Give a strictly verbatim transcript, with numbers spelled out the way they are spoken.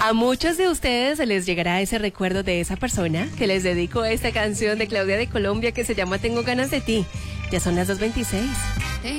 A muchos de ustedes se les llegará ese recuerdo de esa persona que les dedico esta canción de Claudia de Colombia que se llama Tengo ganas de ti. Ya son las dos veintiséis.